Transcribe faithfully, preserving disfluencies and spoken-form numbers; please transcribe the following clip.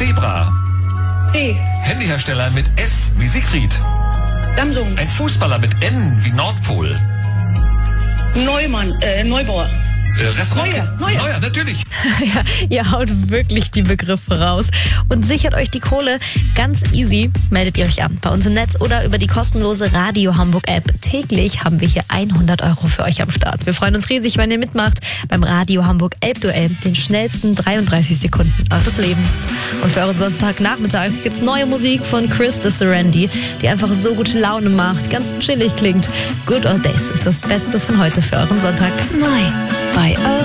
Zebra. C. Handyhersteller mit S wie Siegfried. Samsung. Ein Fußballer mit N wie Nordpol. Neumann. Äh, Neubauer. Äh, Restaurant. Neuer, Neuer. Neuer, natürlich. Ja, ihr haut wirklich die Begriffe raus und sichert euch die Kohle ganz easy. Meldet ihr euch an bei uns im Netz oder über die kostenlose Radio Hamburg App. Täglich haben wir hier hundert Euro für euch am Start. Wir freuen uns riesig, wenn ihr mitmacht beim Radio Hamburg Elbduell, den schnellsten dreiunddreißig Sekunden eures Lebens. Und für euren Sonntagnachmittag gibt's neue Musik von Chris de Serendi, die einfach so gute Laune macht, ganz chillig klingt. Good Old Days ist das Beste von heute für euren Sonntag. Neu bei